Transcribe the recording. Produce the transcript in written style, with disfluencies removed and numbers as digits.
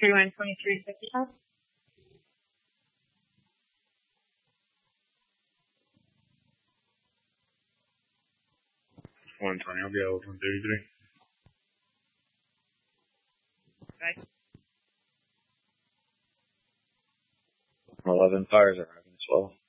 312355. 120, I'll be out 133. Okay. 11 fires are having as well.